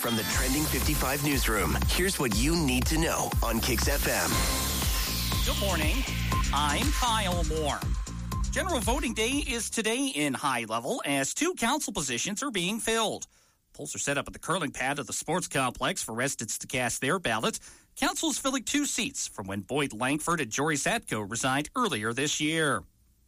From the Trending 55 newsroom, here's what you need to know on Kicks FM. Good morning. I'm Kyle Moore. General voting day is today in High Level as 2 council positions are being filled. Polls are set up at the curling pad of the sports complex for residents to cast their ballot. Council is filling 2 seats from when Boyd Langford and Jory Satko resigned earlier this year.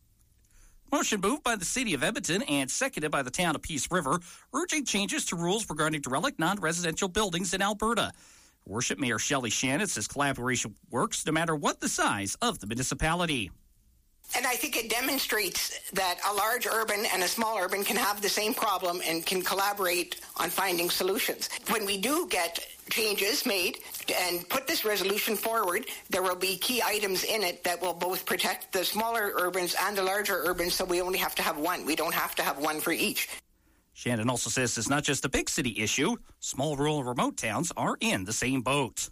Motion moved by the city of Edmonton and seconded by the town of Peace River, urging changes to rules regarding derelict non-residential buildings in Alberta. Worship Mayor Shelley Shannon says collaboration works no matter what the size of the municipality. And I think it demonstrates that a large urban and a small urban can have the same problem and can collaborate on finding solutions. When we do get changes made and put this resolution forward, there will be key items in it that will both protect the smaller urbans and the larger urbans, so we only have to have one. We don't have to have one for each. Shannon also says it's not just a big city issue. Small, rural, and remote towns are in the same boat.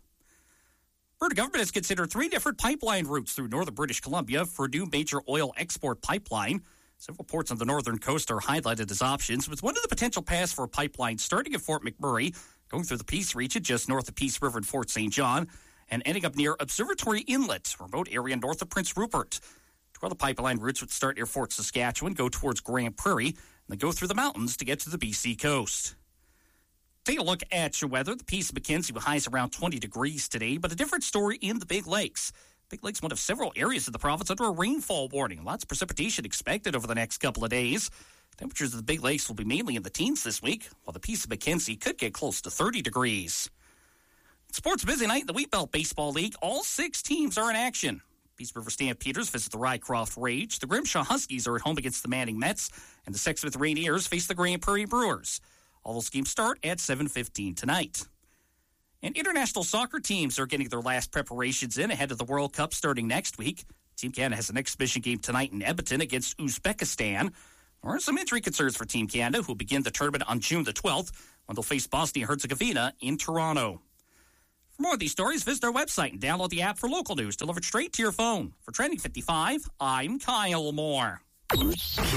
Alberta government has considered 3 different pipeline routes through northern British Columbia for a new major oil export pipeline. Several ports on the northern coast are highlighted as options, with one of the potential paths for a pipeline starting at Fort McMurray, going through the Peace region just north of Peace River and Fort St. John, and ending up near Observatory Inlet, a remote area north of Prince Rupert. 2 other pipeline routes would start near Fort Saskatchewan, go towards Grand Prairie, and then go through the mountains to get to the BC coast. Take a look at your weather. The Peace of Mackenzie with highs around 20 degrees today, but a different story in the Big Lakes. Big Lakes, one of several areas of the province under a rainfall warning. Lots of precipitation expected over the next couple of days. Temperatures of the Big Lakes will be mainly in the teens this week, while the Peace of Mackenzie could get close to 30 degrees. Sports busy night in the Wheatbelt Baseball League. All 6 teams are in action. Peace River Stampeders visit the Rycroft Rage. The Grimshaw Huskies are at home against the Manning Mets, and the Sexsmith Rainiers face the Grand Prairie Brewers. All those games start at 7:15 tonight. And international soccer teams are getting their last preparations in ahead of the World Cup starting next week. Team Canada has an exhibition game tonight in Edmonton against Uzbekistan. There are some injury concerns for Team Canada, who will begin the tournament on June the 12th when they'll face Bosnia-Herzegovina in Toronto. For more of these stories, visit our website and download the app for local news delivered straight to your phone. For Trending 55, I'm Kyle Moore.